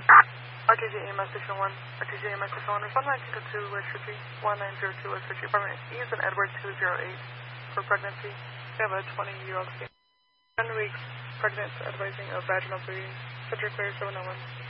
RTG EMS Station 1, RTG EMS Station 1, respond 1922 West Ritchie, 1902 West Ritchie, apartment E's and Edward 208 for pregnancy. We have a 20-year-old female, 10 weeks pregnant, advising of vaginal bleeding. Center clear 701.